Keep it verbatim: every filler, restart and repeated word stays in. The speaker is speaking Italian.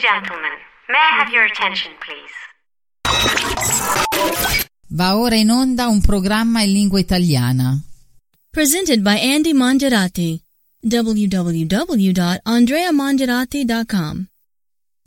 gentlemen, may I have your attention, please? Va ora in onda un programma in lingua italiana. Presented by Andy Mongerati. w w w dot andrea mongerati dot com